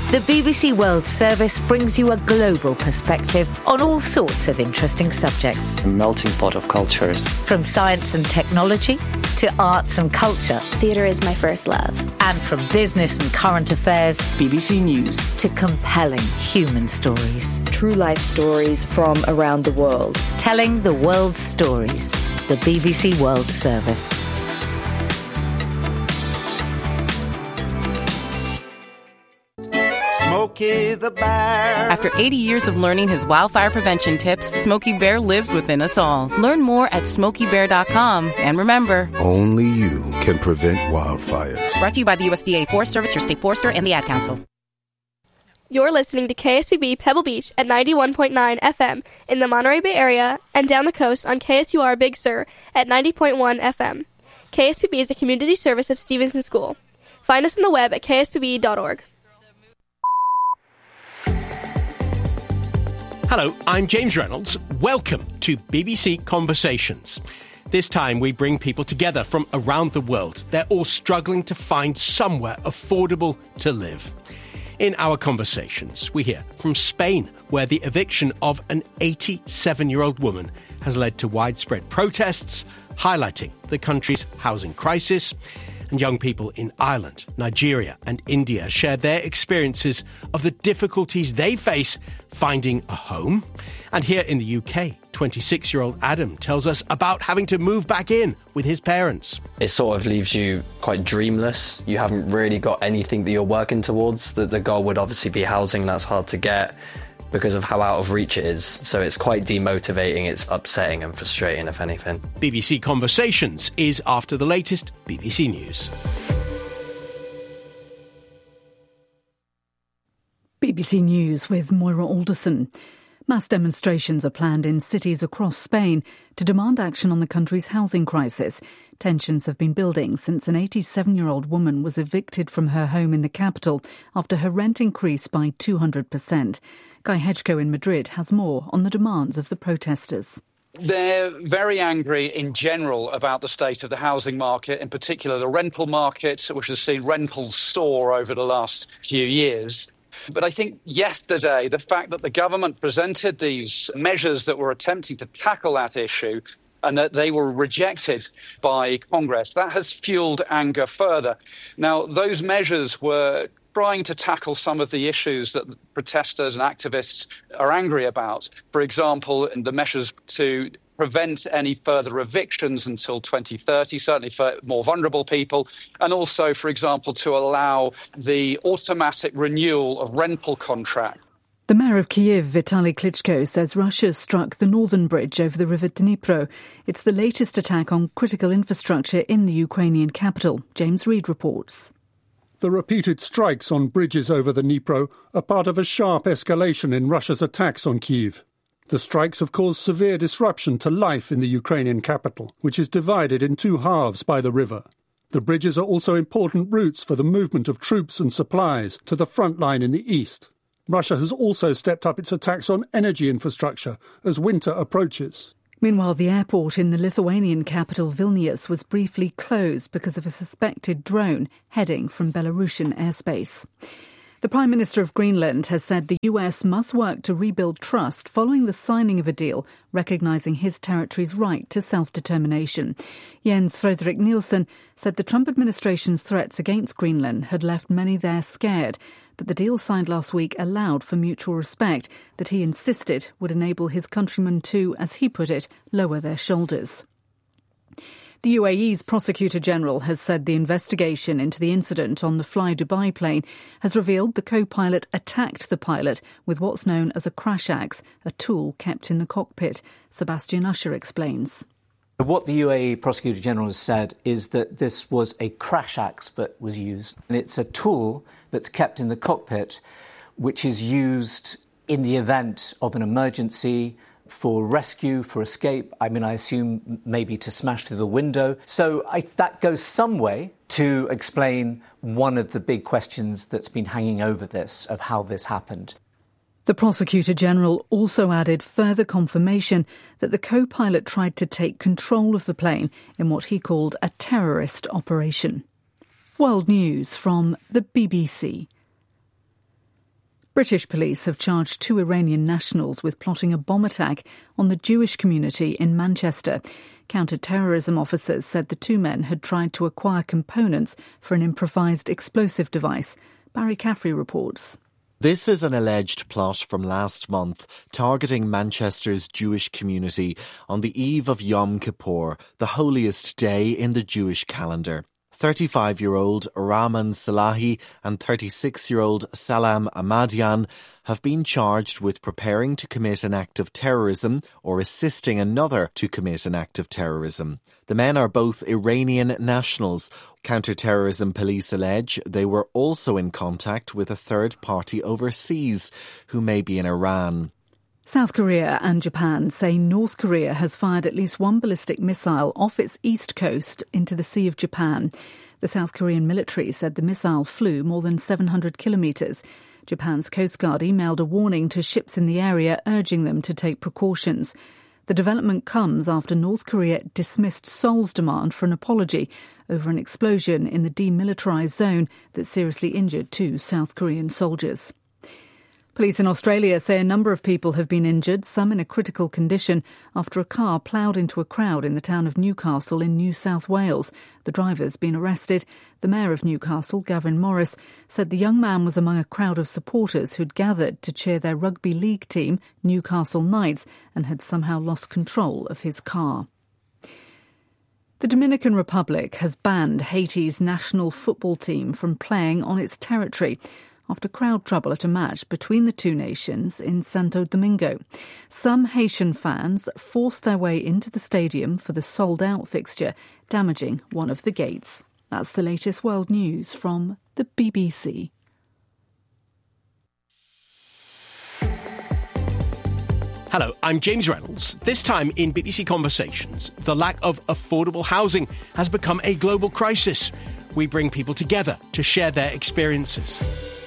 The BBC World Service brings you a global perspective on all sorts of interesting subjects. A melting pot of cultures. From science and technology to arts and culture. Theatre is my first love. And from business and current affairs. BBC News. To compelling human stories. True life stories from around the world. Telling the world's stories. The BBC World Service. Smokey the Bear. After 80 years of learning his wildfire prevention tips, Smokey Bear lives within us all. Learn more at SmokeyBear.com. And remember, only you can prevent wildfires. Brought to you by the USDA Forest Service, your state forester, and the Ad Council. You're listening to KSBB Pebble Beach at 91.9 FM in the Monterey Bay Area and down the coast on KSUR Big Sur at 90.1 FM. KSBB is a community service of Stevenson School. Find us on the web at kspb.org. Hello, I'm James Reynolds. Welcome to BBC Conversations. This time we bring people together from around the world. They're all struggling to find somewhere affordable to live. In our conversations, we hear from Spain, where the eviction of an 87-year-old woman has led to widespread protests, highlighting the country's housing crisis. And young people in Ireland, Nigeria and India share their experiences of the difficulties they face finding a home. And here in the UK, 26-year-old Adam tells us about having to move back in with his parents. It sort of leaves you quite dreamless. You haven't really got anything that you're working towards. The goal would obviously be housing, and that's hard to get because of how out of reach it is. So it's quite demotivating, it's upsetting and frustrating, if anything. BBC Conversations is after the latest BBC News. BBC News with Moira Alderson. Mass demonstrations are planned in cities across Spain to demand action on the country's housing crisis. Tensions have been building since an 87-year-old woman was evicted from her home in the capital after her rent increased by 200%. Guy Hedgecoe in Madrid has more on the demands of the protesters. They're very angry in general about the state of the housing market, in particular the rental market, which has seen rentals soar over the last few years. But I think yesterday, the fact that the government presented these measures that were attempting to tackle that issue and that they were rejected by Congress, that has fueled anger further. Now, those measures were trying to tackle some of the issues that protesters and activists are angry about. For example, the measures to prevent any further evictions until 2030, certainly for more vulnerable people, and also, for example, to allow the automatic renewal of rental contracts. The mayor of Kyiv, Vitaly Klitschko, says Russia struck the northern bridge over the river Dnipro. It's the latest attack on critical infrastructure in the Ukrainian capital. James Reid reports. The repeated strikes on bridges over the Dnipro are part of a sharp escalation in Russia's attacks on Kyiv. The strikes have caused severe disruption to life in the Ukrainian capital, which is divided in two halves by the river. The bridges are also important routes for the movement of troops and supplies to the front line in the east. Russia has also stepped up its attacks on energy infrastructure as winter approaches. Meanwhile, the airport in the Lithuanian capital Vilnius was briefly closed because of a suspected drone heading from Belarusian airspace. The Prime Minister of Greenland has said the US must work to rebuild trust following the signing of a deal recognising his territory's right to self-determination. Jens Frederik Nielsen said the Trump administration's threats against Greenland had left many there scared, but the deal signed last week allowed for mutual respect that he insisted would enable his countrymen to, as he put it, lower their shoulders. The UAE's Prosecutor General has said the investigation into the incident on the Fly Dubai plane has revealed the co-pilot attacked the pilot with what's known as a crash axe, a tool kept in the cockpit. Sebastian Usher explains. What the UAE Prosecutor General has said is that this was a crash axe that was used. And it's a tool that's kept in the cockpit, which is used in the event of an emergency, for rescue, for escape. I mean, I assume maybe to smash through the window. So that goes some way to explain one of the big questions that's been hanging over this, of how this happened. The Prosecutor General also added further confirmation that the co-pilot tried to take control of the plane in what he called a terrorist operation. World News from the BBC. British police have charged 2 Iranian nationals with plotting a bomb attack on the Jewish community in Manchester. Counter-terrorism officers said the 2 men had tried to acquire components for an improvised explosive device. Barry Caffrey reports. This is an alleged plot from last month targeting Manchester's Jewish community on the eve of Yom Kippur, the holiest day in the Jewish calendar. 35-year-old Rahman Salahi and 36-year-old Salam Ahmadian have been charged with preparing to commit an act of terrorism or assisting another to commit an act of terrorism. The men are both Iranian nationals. Counter-terrorism police allege they were also in contact with a third party overseas who may be in Iran. South Korea and Japan say North Korea has fired at least 1 ballistic missile off its east coast into the Sea of Japan. The South Korean military said the missile flew more than 700 kilometres. Japan's Coast Guard emailed a warning to ships in the area urging them to take precautions. The development comes after North Korea dismissed Seoul's demand for an apology over an explosion in the demilitarised zone that seriously injured 2 South Korean soldiers. Police in Australia say a number of people have been injured, some in a critical condition, after a car ploughed into a crowd in the town of Newcastle in New South Wales. The driver's been arrested. The Mayor of Newcastle, Gavin Morris, said the young man was among a crowd of supporters who'd gathered to cheer their rugby league team, Newcastle Knights, and had somehow lost control of his car. The Dominican Republic has banned Haiti's national football team from playing on its territory after crowd trouble at a match between the 2 nations in Santo Domingo. Some Haitian fans forced their way into the stadium for the sold-out fixture, damaging one of the gates. That's the latest world news from the BBC. Hello, I'm James Reynolds. This time in BBC Conversations, the lack of affordable housing has become a global crisis. We bring people together to share their experiences.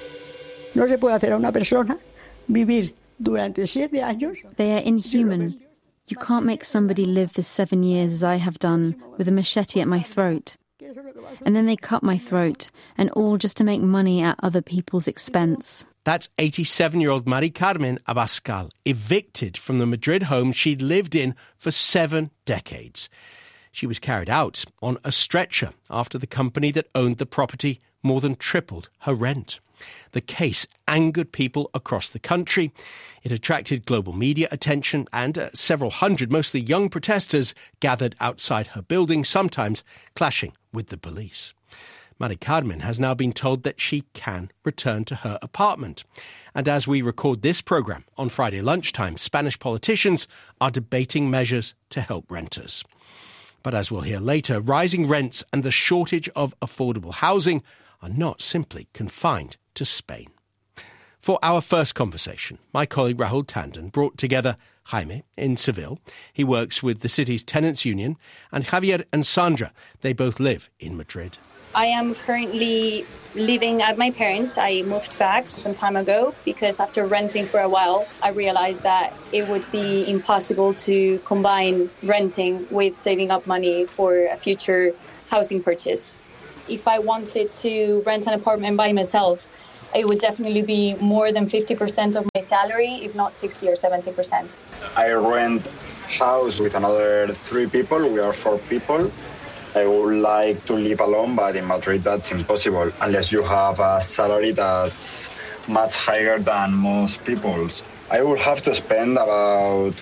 No se puede hacer a una persona vivir durante 7 años. They are inhuman. You can't make somebody live for 7 years as I have done, with a machete at my throat. And then they cut my throat, and all just to make money at other people's expense. That's 87-year-old Mari Carmen Abascal, evicted from the Madrid home she'd lived in for 7 decades. She was carried out on a stretcher after the company that owned the property more than tripled her rent. The case angered people across the country. It attracted global media attention, and several hundred, mostly young protesters, gathered outside her building, sometimes clashing with the police. Mari Carmen has now been told that she can return to her apartment. And as we record this programme on Friday lunchtime, Spanish politicians are debating measures to help renters. But as we'll hear later, rising rents and the shortage of affordable housing are not simply confined to Spain. For our first conversation, my colleague Rahul Tandon brought together Jaime in Seville. He works with the city's tenants' union, and Javier and Sandra. They both live in Madrid. I am currently living at my parents'. I moved back some time ago because after renting for a while, I realized that it would be impossible to combine renting with saving up money for a future housing purchase. If I wanted to rent an apartment by myself, it would definitely be more than 50% of my salary, if not 60 or 70%. I rent house with another 3 people. We are 4 people. I would like to live alone, but in Madrid that's impossible unless you have a salary that's much higher than most people's. I will have to spend about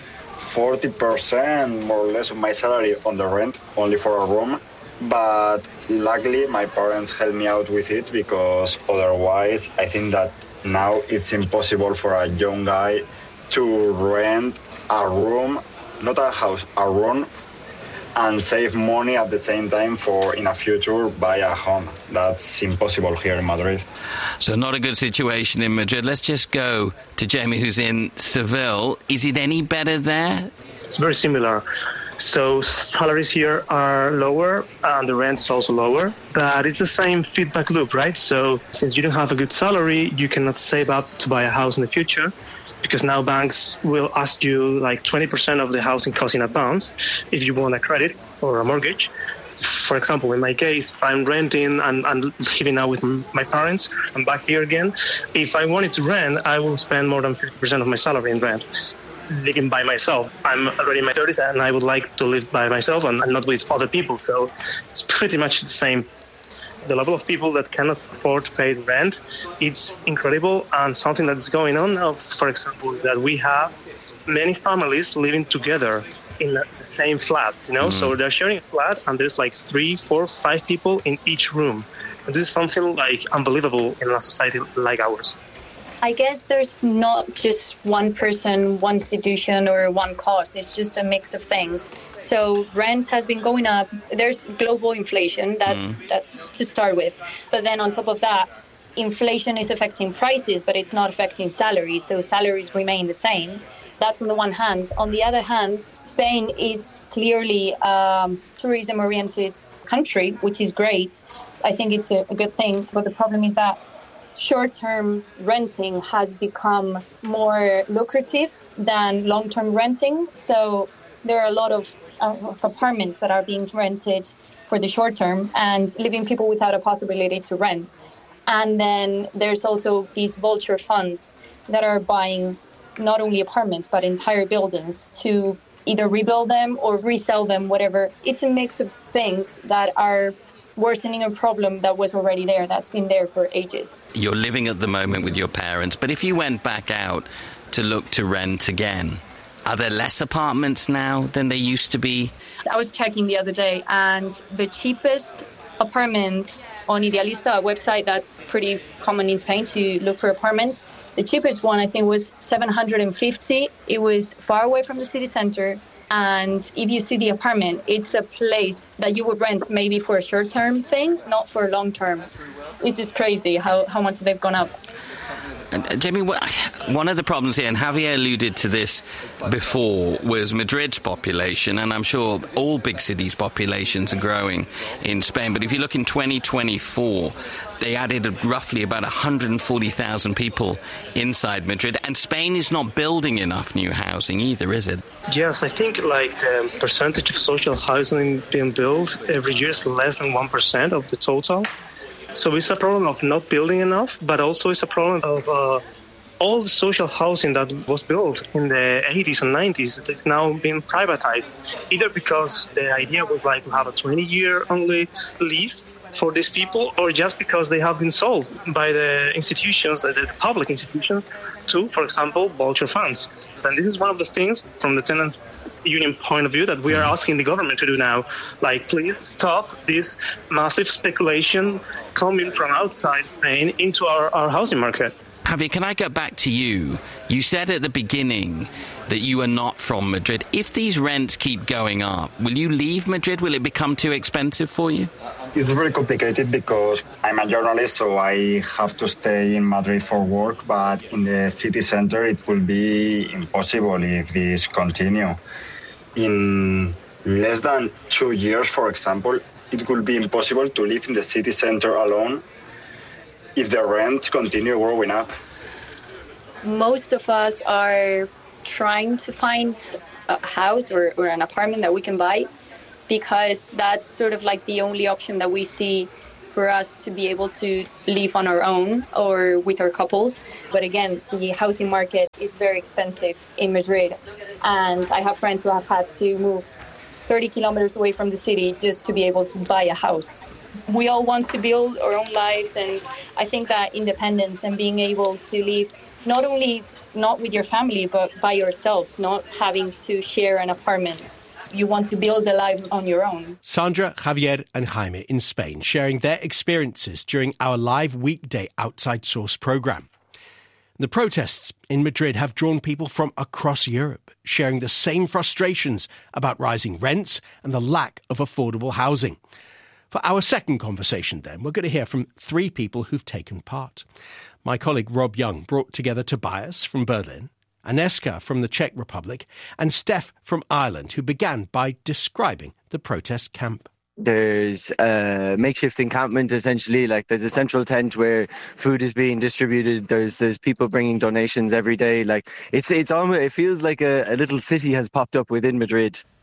40% more or less of my salary on the rent, only for a room. But luckily, my parents helped me out with it because otherwise, I think that now it's impossible for a young guy to rent a room, not a house, a room, and save money at the same time for, in a future, buy a home. That's impossible here in Madrid. So not a good situation in Madrid. Let's just go to Jamie, who's in Seville. Is it any better there? It's very similar. So salaries here are lower and the rent is also lower, but it's the same feedback loop, right? So since you don't have a good salary, you cannot save up to buy a house in the future because now banks will ask you like 20% of the housing cost in advance if you want a credit or a mortgage. For example, in my case, if I'm renting and living now with my parents, I'm back here again. If I wanted to rent, I will spend more than 50% of my salary in rent. Living by myself. I'm already in my 30s and I would like to live by myself and not with other people. So it's pretty much the same. The level of people that cannot afford to pay rent, it's incredible. And something that's going on now, for example, is that we have many families living together in the same flat, So they're sharing a flat and there's like 3, 4, 5 people in each room. And this is something like unbelievable in a society like ours. I guess there's not just one person, one institution, or one cause. It's just a mix of things. So rent has been going up. There's global inflation. That's to start with. But then on top of that, inflation is affecting prices, but it's not affecting salaries. So salaries remain the same. That's on the one hand. On the other hand, Spain is clearly a tourism-oriented country, which is great. I think it's a good thing. But the problem is that short-term renting has become more lucrative than long-term renting. So there are a lot of apartments that are being rented for the short term and leaving people without a possibility to rent. And then there's also these vulture funds that are buying not only apartments, but entire buildings to either rebuild them or resell them, whatever. It's a mix of things that are worsening a problem that was already there, that's been there for ages. You're living at the moment with your parents, but if you went back out to look to rent again, are there less apartments now than there used to be? I was checking the other day, and the cheapest apartment on Idealista, a website that's pretty common in Spain to look for apartments, the cheapest one I think was 750. It was far away from the city center. And if you see the apartment, it's a place that you would rent maybe for a short-term thing, not for a long-term. It's just crazy how much they've gone up. Jamie, one of the problems here, and Javier alluded to this before, was Madrid's population, and I'm sure all big cities' populations are growing in Spain. But if you look in 2024, they added roughly about 140,000 people inside Madrid, and Spain is not building enough new housing either, is it? Yes, I think like the percentage of social housing being built every year is less than 1% of the total. So it's a problem of not building enough, but also it's a problem of all the social housing that was built in the 80s and 90s that is now being privatized, either because the idea was like to have a 20-year only lease for these people, or just because they have been sold by the institutions, the public institutions, to, for example, vulture funds. And this is one of the things from the tenants union point of view that we are asking the government to do now. Like, please stop this massive speculation coming from outside Spain into our housing market. Javier, can I go back to you? You said at the beginning that you are not from Madrid. If these rents keep going up, will you leave Madrid? Will it become too expensive for you? It's very complicated because I'm a journalist, so I have to stay in Madrid for work, but in the city center it will be impossible if this continue. In less than 2 years, for example, it will be impossible to live in the city center alone if the rents continue growing up. Most of us are trying to find a house or an apartment that we can buy, because that's sort of like the only option that we see for us to be able to live on our own or with our couples. But again, the housing market is very expensive in Madrid. And I have friends who have had to move 30 kilometers away from the city just to be able to buy a house. We all want to build our own lives, and I think that independence and being able to live not only not with your family, but by yourselves, not having to share an apartment. You want to build a life on your own. Sandra, Javier and Jaime in Spain sharing their experiences during our live weekday Outside Source programme. The protests in Madrid have drawn people from across Europe, sharing the same frustrations about rising rents and the lack of affordable housing. For our second conversation then, we're going to hear from 3 people who've taken part. My colleague Rob Young brought together Tobias from Berlin, Aneska from the Czech Republic, and Steph from Ireland, who began by describing the protest camp. There's a makeshift encampment, essentially. Like, there's a central tent where food is being distributed. There's people bringing donations every day. Like, it's almost, it feels like a little city has popped up within Madrid.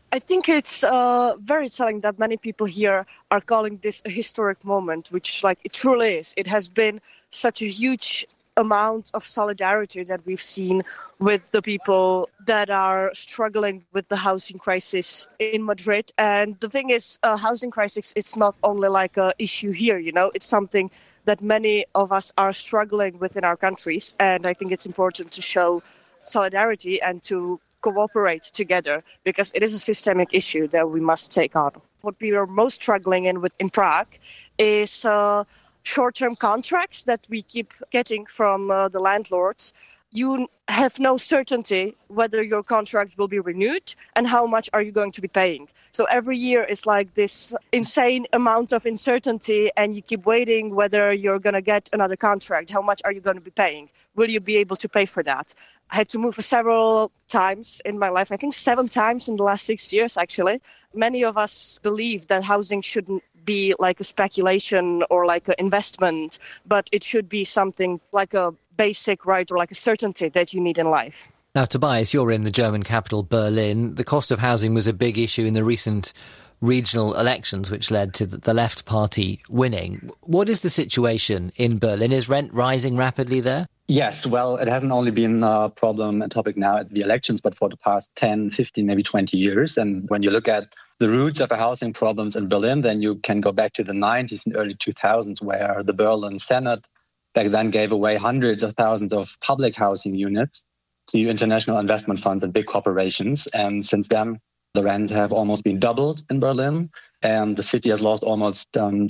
I think it's very telling that many people here are calling this a historic moment, which it truly is. It has been such a huge amount of solidarity that we've seen with the people that are struggling with the housing crisis in Madrid. And the thing is, housing crisis, it's not only an issue here, it's something that many of us are struggling with in our countries. And I think it's important to show solidarity and to cooperate together, because it is a systemic issue that we must take on. What we are most struggling in Prague is short-term contracts that we keep getting from the landlords. You have no certainty whether your contract will be renewed and how much are you going to be paying. So every year is this insane amount of uncertainty, and you keep waiting whether you're going to get another contract. How much are you going to be paying? Will you be able to pay for that? I had to move several times in my life, I think 7 times in the last 6 years, actually. Many of us believe that housing shouldn't be a speculation or an investment, but it should be something like a basic right or a certainty that you need in life. Now, Tobias, you're in the German capital, Berlin. The cost of housing was a big issue in the recent regional elections, which led to the Left Party winning. What is the situation in Berlin? Is rent rising rapidly there? Yes, well, it hasn't only been a problem, a topic now at the elections, but for the past 10, 15, maybe 20 years. And when you look at the roots of the housing problems in Berlin, then you can go back to the 90s and early 2000s, where the Berlin Senate back then gave away hundreds of thousands of public housing units to international investment funds and big corporations. And since then, the rents have almost been doubled in Berlin, and the city has lost almost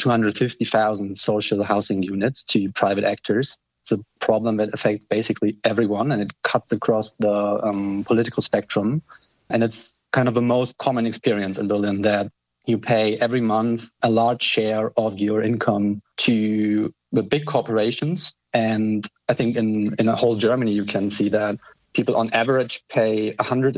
250,000 social housing units to private actors. It's a problem that affects basically everyone, and it cuts across the political spectrum. And it's kind of the most common experience in Berlin, that you pay every month a large share of your income to the big corporations. And I think in a whole Germany, you can see that people on average pay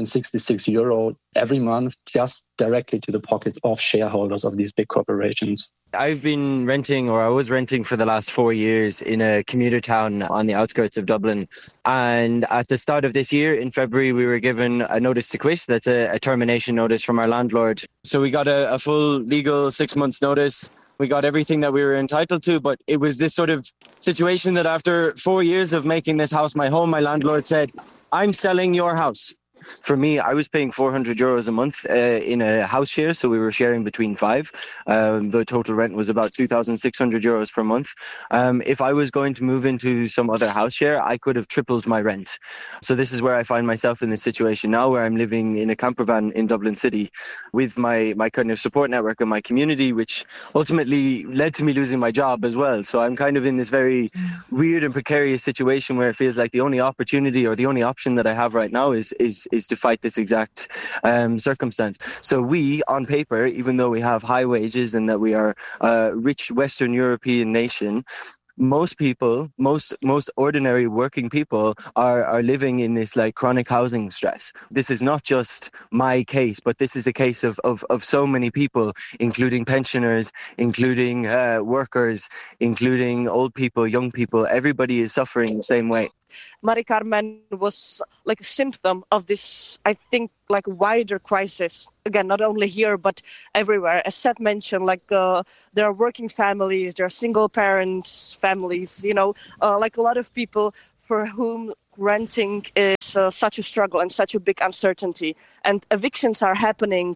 €166 every month just directly to the pockets of shareholders of these big corporations. I've been renting, or I was renting for the last 4 years in a commuter town on the outskirts of Dublin. And at the start of this year, in February, we were given a notice to quit. That's a termination notice from our landlord. So we got a full legal 6 months notice. We got everything that we were entitled to, but it was this sort of situation that after 4 years of making this house my home, my landlord said, "I'm selling your house." For me, I was paying €400 a month in a house share, so we were sharing between 5. The total rent was about €2,600 per month. If I was going to move into some other house share, I could have tripled my rent. So this is where I find myself in this situation now, where I'm living in a camper van in Dublin City with my kind of support network and my community, which ultimately led to me losing my job as well. So I'm kind of in this very weird and precarious situation where it feels like the only opportunity or the only option that I have right now is to fight this exact circumstance. So we, on paper, even though we have high wages and that we are a rich Western European nation, most people, most ordinary working people are living in this chronic housing stress. This is not just my case, but this is a case of so many people, including pensioners, including workers, including old people, young people. Everybody is suffering the same way. Mari Carmen was a symptom of this, I think, wider crisis. Again, not only here, but everywhere. As Seth mentioned, there are working families, there are single parents families, a lot of people for whom renting is such a struggle and such a big uncertainty. And evictions are happening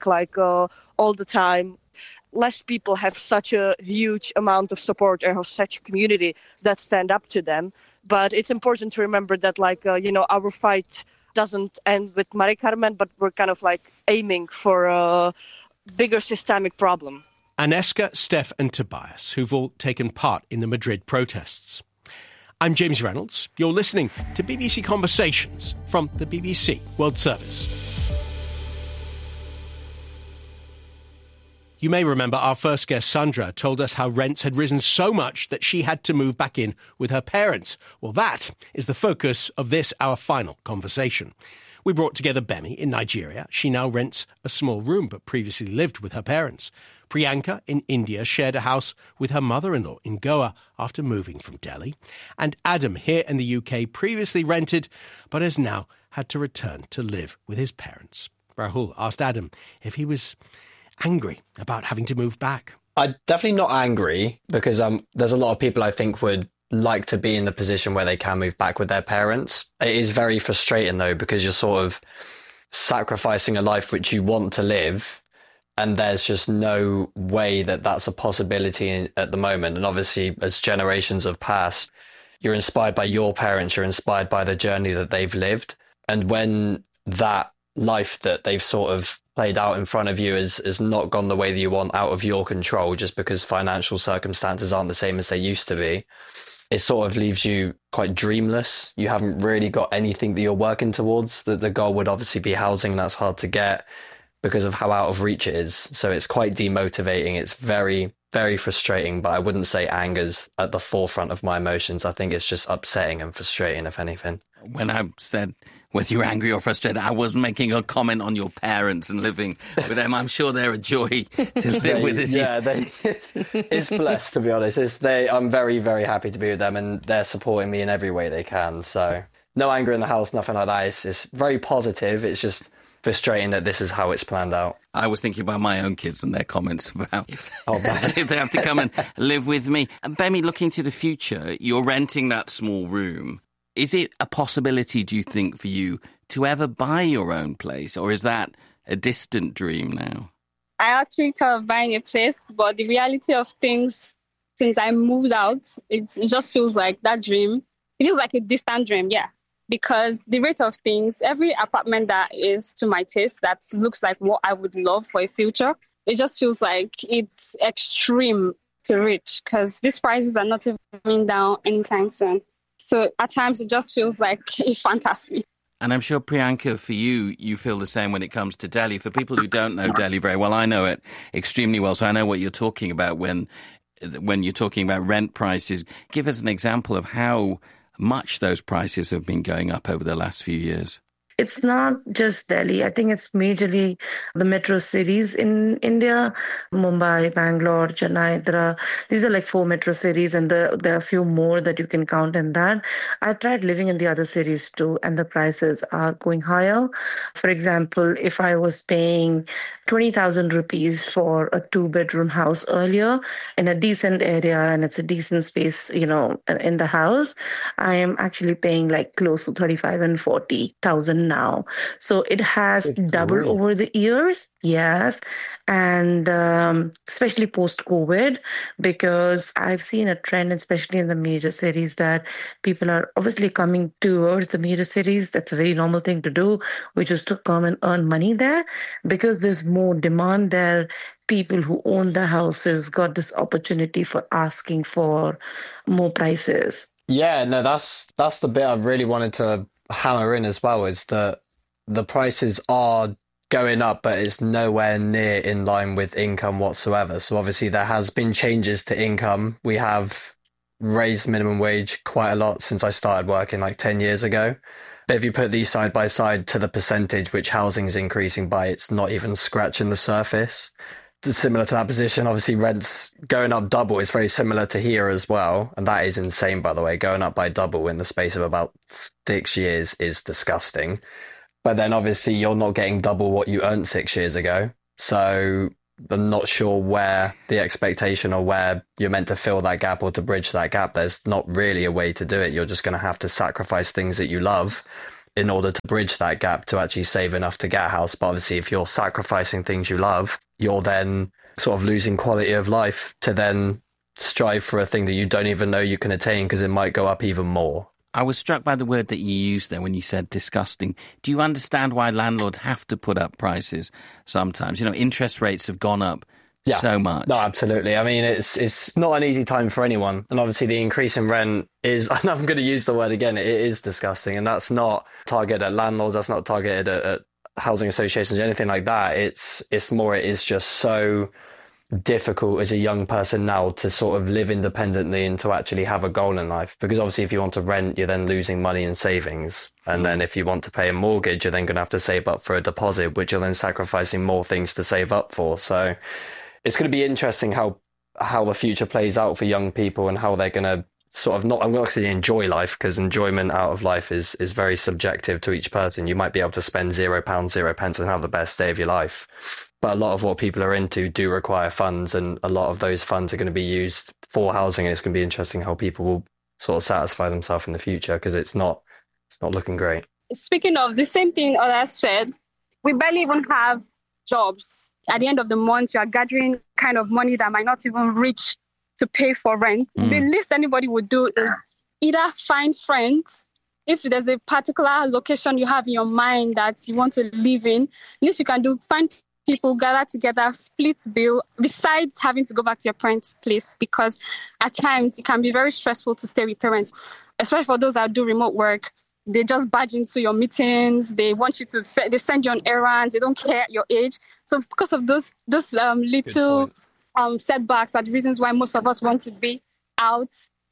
all the time. Less people have such a huge amount of support or have such a community that stand up to them. But it's important to remember that, our fight doesn't end with Mari Carmen, but we're kind of aiming for a bigger systemic problem. Aneska, Steph and Tobias, who've all taken part in the Madrid protests. I'm James Reynolds. You're listening to BBC Conversations from the BBC World Service. You may remember our first guest, Sandra, told us how rents had risen so much that she had to move back in with her parents. Well, that is the focus of this, our final conversation. We brought together Bemi in Nigeria. She now rents a small room, but previously lived with her parents. Priyanka in India shared a house with her mother-in-law in Goa after moving from Delhi. And Adam here in the UK previously rented, but has now had to return to live with his parents. Rahul asked Adam if he was angry about having to move back. I'm definitely not angry, because there's a lot of people I think would like to be in the position where they can move back with their parents. It is very frustrating though, because you're sort of sacrificing a life which you want to live, and there's just no way that that's a possibility at the moment. And obviously, as generations have passed, you're inspired by your parents, you're inspired by the journey that they've lived. And when that life that they've sort of played out in front of you has not gone the way that you want, out of your control, just because financial circumstances aren't the same as they used to be, it sort of leaves you quite dreamless. You haven't really got anything that you're working towards. The goal would obviously be housing, and that's hard to get because of how out of reach it is. So it's quite demotivating. It's very, very frustrating, but I wouldn't say anger's at the forefront of my emotions. I think it's just upsetting and frustrating, if anything. When I said whether you're angry or frustrated, I was making a comment on your parents and living with them. I'm sure they're a joy to live with. It's blessed, to be honest. I'm very, very happy to be with them, and they're supporting me in every way they can. So no anger in the house, nothing like that. It's very positive. It's just frustrating that this is how it's planned out. I was thinking about my own kids and their comments about if they have to come and live with me. And Bemi, looking to the future, you're renting that small room. Is it a possibility, do you think, for you to ever buy your own place, or is that a distant dream now? I actually thought of buying a place, but the reality of things, since I moved out, it just feels like that dream. It feels like a distant dream, yeah. Because the rate of things, every apartment that is to my taste, that looks like what I would love for a future, it just feels like it's extreme to reach, because these prices are not even down anytime soon. So at times it just feels like a fantasy. And I'm sure, Priyanka, for you, you feel the same when it comes to Delhi. For people who don't know Delhi very well, I know it extremely well, so I know what you're talking about when you're talking about rent prices. Give us an example of how much those prices have been going up over the last few years. It's not just Delhi. I think it's majorly the metro cities in India, Mumbai, Bangalore, Chennai. These are like 4 metro cities, and there are a few more that you can count in that. I tried living in the other cities too, and the prices are going higher. For example, if I was paying 20,000 rupees for a 2-bedroom house earlier in a decent area, and it's a decent space, in the house, I am actually paying like close to 35 and 40,000 now. So it has doubled over the years. Yes. And especially post-COVID, because I've seen a trend, especially in the major cities, that people are obviously coming towards the major cities. That's a very normal thing to do, which is to come and earn money there, because there's more demand there. People who own the houses got this opportunity for asking for more prices. Yeah, no, that's the bit I really wanted to hammer in as well, is that the prices are going up, but it's nowhere near in line with income whatsoever. So obviously there has been changes to income. We have raised minimum wage quite a lot since I started working like 10 years ago. But if you put these side by side to the percentage which housing is increasing by, it's not even scratching the surface. Similar to that position, obviously rents going up double is very similar to here as well. And that is insane, by the way. Going up by double in the space of about 6 years is disgusting. But then obviously you're not getting double what you earned 6 years ago. So I'm not sure where the expectation or where you're meant to fill that gap or to bridge that gap. There's not really a way to do it. You're just going to have to sacrifice things that you love in order to bridge that gap to actually save enough to get a house. But obviously if you're sacrificing things you love, you're then sort of losing quality of life to then strive for a thing that you don't even know you can attain, because it might go up even more. I was struck by the word that you used there when you said disgusting. Do you understand why landlords have to put up prices sometimes? Interest rates have gone up so much. No, absolutely. I mean, it's not an easy time for anyone. And obviously the increase in rent is, and I'm going to use the word again, it is disgusting. And that's not targeted at landlords. That's not targeted at housing associations or anything like that. It's more, it is just so difficult as a young person now to sort of live independently and to actually have a goal in life. Because obviously if you want to rent, you're then losing money in savings. And then if you want to pay a mortgage, you're then going to have to save up for a deposit, which you're then sacrificing more things to save up for. So it's going to be interesting how the future plays out for young people and how they're going to sort of not, I'm not going to say enjoy life, because enjoyment out of life is very subjective to each person. You might be able to spend £0, 0 pence and have the best day of your life. But a lot of what people are into do require funds, and a lot of those funds are going to be used for housing. And it's going to be interesting how people will sort of satisfy themselves in the future, because it's not looking great. Speaking of the same thing others said, we barely even have jobs. At the end of the month, you are gathering kind of money that might not even reach to pay for rent. The least anybody would do is either find friends. If there's a particular location you have in your mind that you want to live in, least you can do, find people, gather together, split bill, besides having to go back to your parents' place, because at times it can be very stressful to stay with parents, especially for those that do remote work. They just barge into your meetings. They want you to they send you on errands. They don't care your age. So because of those little setbacks are the reasons why most of us want to be out.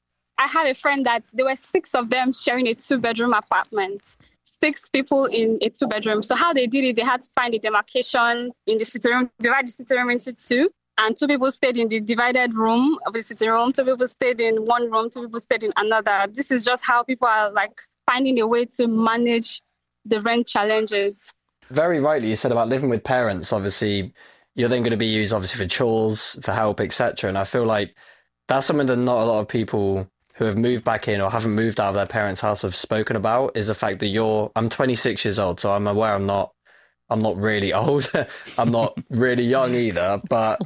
I had a friend that there were 6 of them sharing a 2-bedroom apartment. 6 people in a 2-bedroom. So how they did it, they had to find a demarcation in the sitting room, divide the sitting room into 2. And 2 people stayed in the divided room of the sitting room. 2 people stayed in one room. 2 people stayed in another. This is just how people are like finding a way to manage the rent challenges. Very rightly, you said about living with parents. Obviously, you're then going to be used obviously for chores, for help, etc. And I feel like that's something that not a lot of people who have moved back in or haven't moved out of their parents' house have spoken about, is the fact that I'm 26 years old, so I'm aware I'm not really old. I'm not really young either. But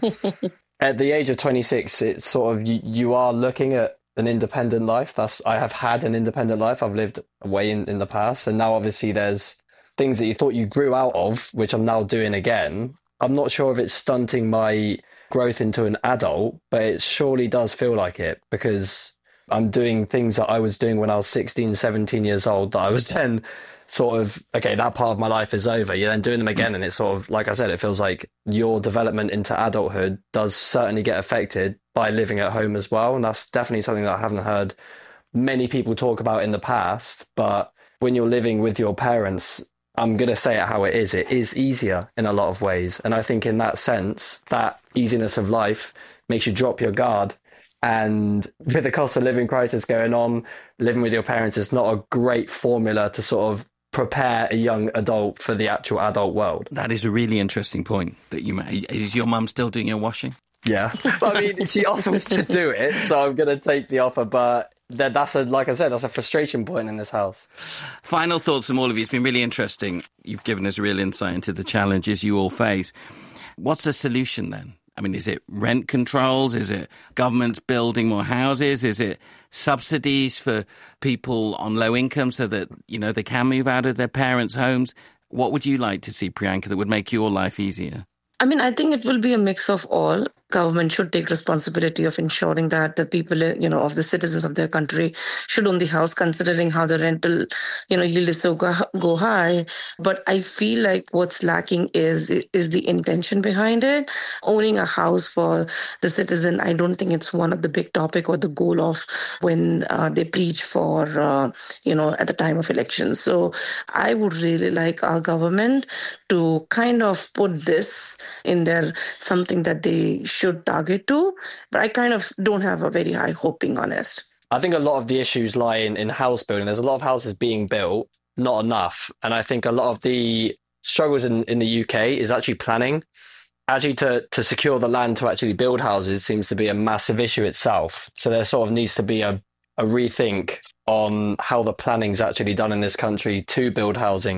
at the age of 26, it's sort of, you are looking at an independent life. I have had an independent life. I've lived away in the past. And now obviously there's things that you thought you grew out of, which I'm now doing again. I'm not sure if it's stunting my growth into an adult, but it surely does feel like it, because I'm doing things that I was doing when I was 16, 17 years old that I was then sort of, okay, that part of my life is over. You're then doing them again. And it's sort of, like I said, it feels like your development into adulthood does certainly get affected by living at home as well. And that's definitely something that I haven't heard many people talk about in the past. But when you're living with your parents, I'm going to say it how it is easier in a lot of ways. And I think in that sense, that easiness of life makes you drop your guard. And with the cost of living crisis going on, living with your parents is not a great formula to sort of prepare a young adult for the actual adult world. That is a really interesting point that you made. Is your mum still doing your washing? Yeah. I mean, she offers to do it, so I'm going to take the offer. But like I said, that's a frustration point in this house. Final thoughts from all of you. It's been really interesting. You've given us a real insight into the challenges you all face. What's the solution then? I mean, is it rent controls? Is it governments building more houses? Is it subsidies for people on low income so that, they can move out of their parents' homes? What would you like to see, Priyanka, that would make your life easier? I mean, I think it will be a mix of all. Government should take responsibility of ensuring that the people, of the citizens of their country should own the house, considering how the rental, yield is so go high. But I feel like what's lacking is the intention behind it. Owning a house for the citizen, I don't think it's one of the big topic or the goal of when they preach for, at the time of elections. So I would really like our government to kind of put this in there, something that they should target to, but I kind of don't have a very high hope, being honest. I think a lot of the issues lie in house building. There's a lot of houses being built, not enough. And I think a lot of the struggles in the UK is actually planning. Actually, to secure the land to actually build houses seems to be a massive issue itself. So there sort of needs to be a rethink on how the planning's actually done in this country to build housing.